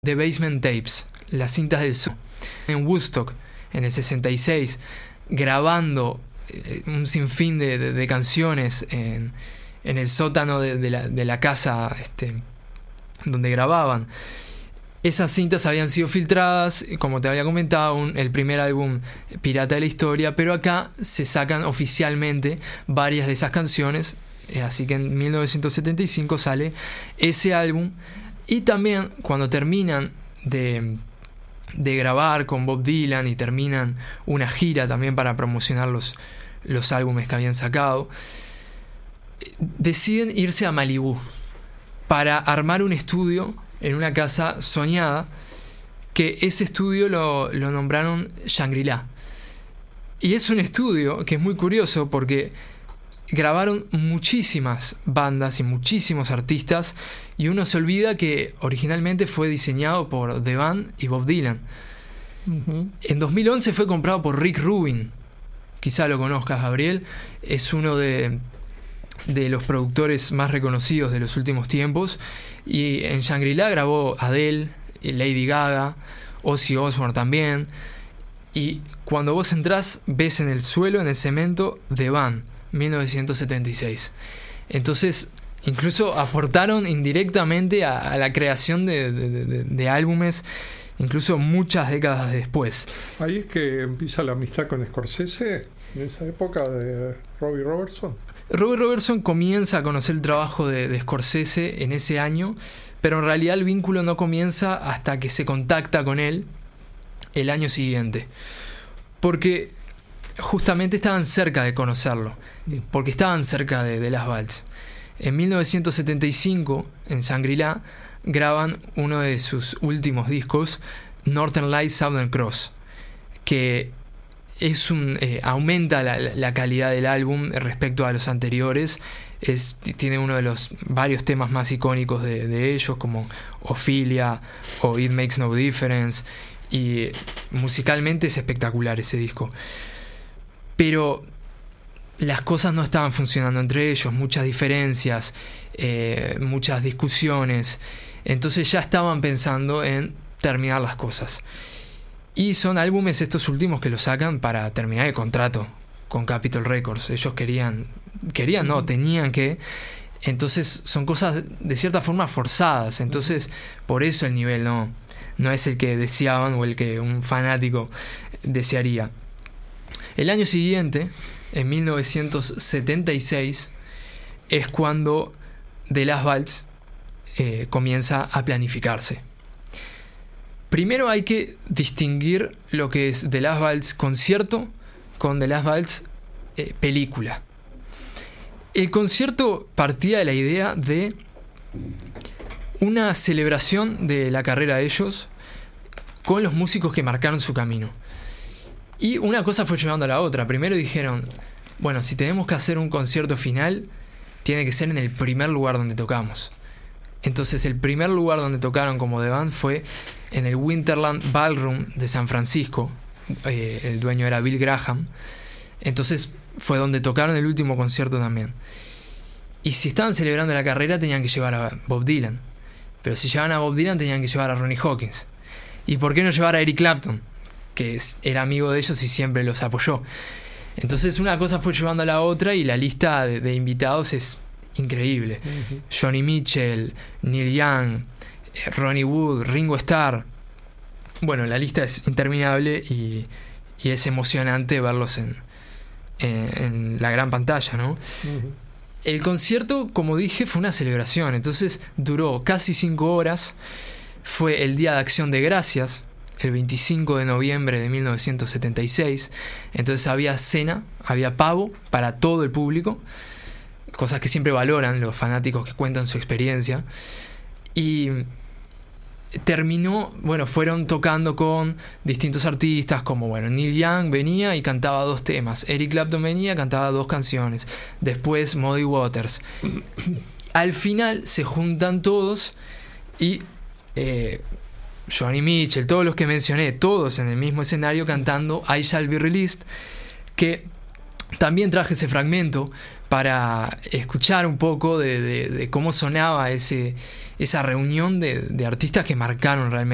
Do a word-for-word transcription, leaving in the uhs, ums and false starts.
The Basement Tapes, las cintas del sur. En Woodstock, en el sesenta y seis, grabando eh, un sinfín de, de, de canciones en, en el sótano de, de, la, de la casa este, donde grababan. Esas cintas habían sido filtradas, como te había comentado, un, el primer álbum pirata de la historia, pero acá se sacan oficialmente varias de esas canciones, eh, así que en mil novecientos setenta y cinco sale ese álbum. Y también cuando terminan de, de grabar con Bob Dylan y terminan una gira también para promocionar los, los álbumes que habían sacado, deciden irse a Malibú para armar un estudio en una casa soñada, que ese estudio lo, lo nombraron Shangri-La. Y es un estudio que es muy curioso porque grabaron muchísimas bandas y muchísimos artistas, y uno se olvida que originalmente fue diseñado por The Band y Bob Dylan. Uh-huh. En dos mil once fue comprado por Rick Rubin, quizá lo conozcas, Gabriel, es uno de, de los productores más reconocidos de los últimos tiempos, y en Shangri-La grabó Adele, Lady Gaga, Ozzy Osbourne también, y cuando vos entrás ves en el suelo, en el cemento, The Band, mil novecientos setenta y seis. Entonces, incluso aportaron indirectamente a, a la creación de, de, de, de álbumes, incluso muchas décadas después. Ahí es que empieza la amistad con Scorsese, en esa época de Robbie Robertson. Robbie Robertson comienza a conocer el trabajo de, de Scorsese en ese año, pero en realidad el vínculo no comienza hasta que se contacta con él el año siguiente, porque justamente estaban cerca de conocerlo, porque estaban cerca de, de Las Valls. En mil novecientos setenta y cinco, en Shangri-La, graban uno de sus últimos discos, Northern Lights Southern Cross, que es un eh, aumenta la, la calidad del álbum respecto a los anteriores. Es, tiene uno de los varios temas más icónicos de, de ellos, como Ophelia o It Makes No Difference, y musicalmente es espectacular ese disco. Pero las cosas no estaban funcionando entre ellos, muchas diferencias, eh, muchas discusiones. Entonces ya estaban pensando en terminar las cosas. Y son álbumes estos últimos que los sacan para terminar el contrato con Capitol Records. Ellos querían, querían, no, tenían que. Entonces son cosas de cierta forma forzadas. Entonces por eso el nivel no, no es el que deseaban o el que un fanático desearía. El año siguiente, en mil novecientos setenta y seis, es cuando The Las Valls eh, comienza a planificarse. Primero hay que distinguir lo que es The Las Valls concierto con The Las Valls eh, película. El concierto partía de la idea de una celebración de la carrera de ellos con los músicos que marcaron su camino. Y una cosa fue llevando a la otra. Primero dijeron, bueno, si tenemos que hacer un concierto final, tiene que ser en el primer lugar donde tocamos. Entonces el primer lugar donde tocaron como The Band fue en el Winterland Ballroom de San Francisco. Eh, el dueño era Bill Graham. Entonces fue donde tocaron el último concierto también. Y si estaban celebrando la carrera, tenían que llevar a Bob Dylan. Pero si llevaban a Bob Dylan, tenían que llevar a Ronnie Hawkins. ¿Y por qué no llevar a Eric Clapton, que es, era amigo de ellos y siempre los apoyó? Entonces una cosa fue llevando a la otra, y la lista de, de invitados es increíble. Uh-huh. Johnny Mitchell, Neil Young, Ronnie Wood, Ringo Starr. Bueno, la lista es interminable y, y es emocionante verlos en, en, en la gran pantalla, ¿no? Uh-huh. El concierto, como dije, fue una celebración. Entonces duró casi cinco horas. Fue el Día de Acción de Gracias, el veinticinco de noviembre de mil novecientos setenta y seis. Entonces había cena, había pavo para todo el público, cosas que siempre valoran los fanáticos que cuentan su experiencia. Y terminó, bueno, fueron tocando con distintos artistas, como, bueno, Neil Young venía y cantaba dos temas, Eric Clapton venía y cantaba dos canciones, después Muddy Waters. Al final se juntan todos y eh, Johnny Mitchell, todos los que mencioné, todos en el mismo escenario cantando I Shall Be Released, que también traje ese fragmento para escuchar un poco de, de, de cómo sonaba ese, esa reunión de, de artistas que marcaron realmente